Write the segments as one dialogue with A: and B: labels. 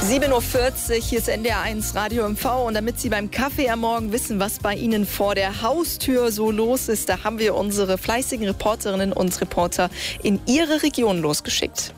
A: 7:40 Uhr, hier ist NDR1 Radio MV und damit Sie beim Kaffee am Morgen wissen, was bei Ihnen vor der Haustür so los ist, da haben wir unsere fleißigen Reporterinnen und Reporter in Ihre Region losgeschickt.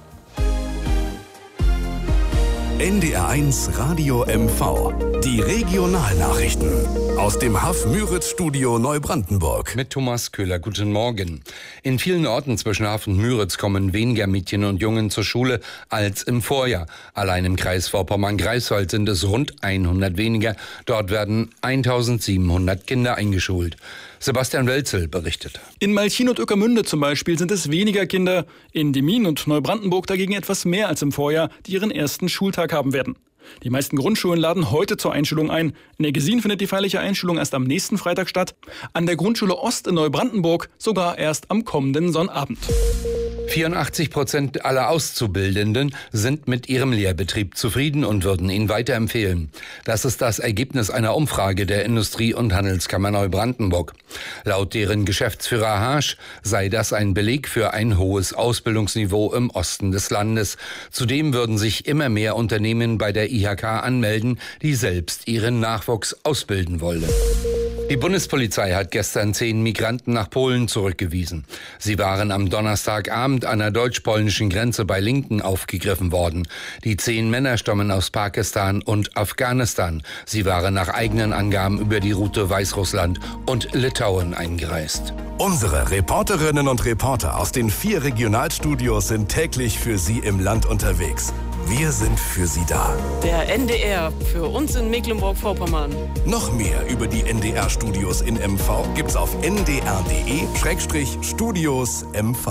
B: NDR1 Radio MV. Die Regionalnachrichten aus dem Haff-Müritz-Studio Neubrandenburg.
C: Mit Thomas Köhler, guten Morgen. In vielen Orten zwischen Haff und Müritz kommen weniger Mädchen und Jungen zur Schule als im Vorjahr. Allein im Kreis Vorpommern-Greifswald sind es rund 100 weniger. Dort werden 1700 Kinder eingeschult. Sebastian Welzel berichtet.
D: In Malchin und Ueckermünde zum Beispiel sind es weniger Kinder, in Demmin und Neubrandenburg dagegen etwas mehr als im Vorjahr, die ihren ersten Schultag haben werden. Die meisten Grundschulen laden heute zur Einschulung ein. In der Gesine findet die feierliche Einschulung erst am nächsten Freitag statt. An der Grundschule Ost in Neubrandenburg sogar erst am kommenden Sonnabend.
C: 84% aller Auszubildenden sind mit ihrem Lehrbetrieb zufrieden und würden ihn weiterempfehlen. Das ist das Ergebnis einer Umfrage der Industrie- und Handelskammer Neubrandenburg. Laut deren Geschäftsführer Hasch sei das ein Beleg für ein hohes Ausbildungsniveau im Osten des Landes. Zudem würden sich immer mehr Unternehmen bei der IHK anmelden, die selbst ihren Nachwuchs ausbilden wollen. Die Bundespolizei hat gestern 10 Migranten nach Polen zurückgewiesen. Sie waren am Donnerstagabend an der deutsch-polnischen Grenze bei Linken aufgegriffen worden. Die 10 Männer stammen aus Pakistan und Afghanistan. Sie waren nach eigenen Angaben über die Route Weißrussland und Litauen eingereist.
B: Unsere Reporterinnen und Reporter aus den 4 Regionalstudios sind täglich für Sie im Land unterwegs. Wir sind für Sie da.
E: Der NDR für uns in Mecklenburg-Vorpommern.
B: Noch mehr über die NDR-Studios in MV gibt's auf ndr.de/Studios MV.